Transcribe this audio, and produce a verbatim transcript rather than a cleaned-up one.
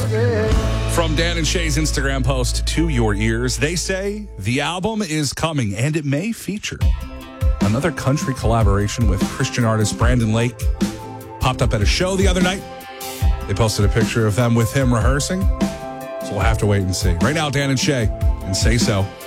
From Dan and Shay's Instagram post to your ears, they say the album is coming and it may feature another country collaboration with Christian artist Brandon Lake. Popped up at a show the other night. They posted a picture of them with him rehearsing. So we'll have to wait and see. Right now, Dan and Shay, and Say So.